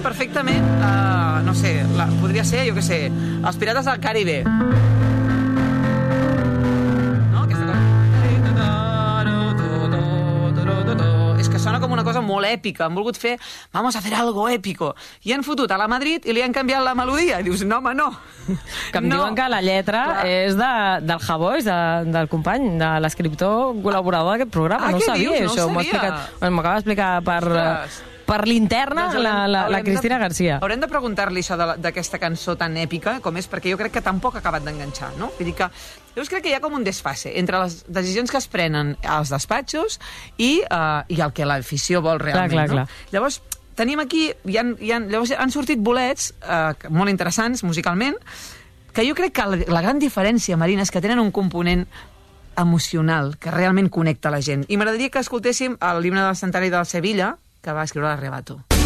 perfectament, no sé, podria ser, jo què sé, els Pirates del Caribe. No? Aquesta cosa... És que sona com una cosa molt èpica. Han volgut fer, vamos a hacer algo épico. I han fotut a la Madrid i li han canviat la melodia. I dius, no, home, no. Que em diuen que la lletra és del Javois, del company, de l'escriptor col·laborador d'aquest programa. No ho sabia, dius? això. No ho sabia. M'acaba d'explicar per l'interna la Cristina Garcia. Haurem de preguntar-li això d'aquesta cançó tan èpica com és, perquè jo crec que tampoc ha acabat d'enganxar, no? Vull dir que llavors crec que hi ha com un desfase entre les decisions que es prenen als despatxos i el que l'afició vol realment, clar. No? Llavors, tenim aquí, llavors han sortit bolets molt interessants musicalment, que jo crec que la gran diferència, Marina, és que tenen un component emocional que realment connecta la gent. I m'agradaria que escoltéssim l'himne del centenari de Sevilla, que va escriure l'Arrebato.